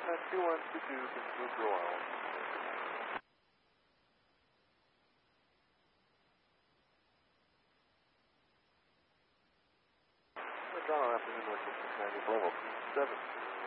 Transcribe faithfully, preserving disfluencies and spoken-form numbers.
two one two two, conclude your oil. Toronto afternoon, West six ninety, level seven.